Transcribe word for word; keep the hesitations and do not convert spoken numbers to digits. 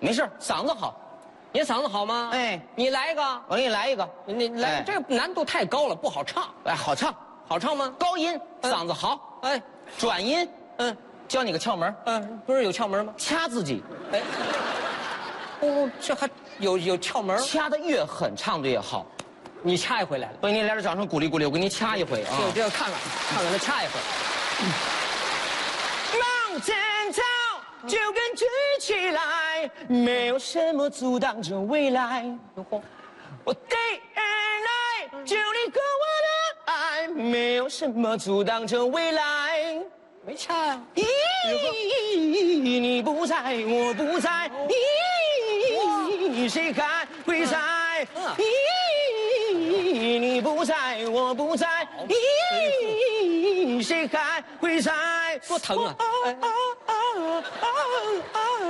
没事，嗓子好。 你嗓子好吗？ 哎， 你来一个， 我给你来一个。 你来， 哎这个难度太高了，不好唱。 哎，好唱， 好唱吗？ 高音， 嗯嗓子好。 哎， 转音， 嗯教你个窍门， 嗯，不是有窍门吗？ 掐自己， 哎，哦，这还有有窍门？ 掐的越狠，唱的越好。 你掐一回来了。 我给你来点掌声鼓励鼓励，我给你掐一回啊。 这这要看看看看他掐一回。 往前走，就跟举起来，没有什么阻挡着未来。我 day and night，就你和我的爱，没有什么阻挡着未来。 没掐呀、 咦，你不在，我不在，咦，谁还会在？咦，你不在，我不在，咦，谁还会在？ 多疼啊！哎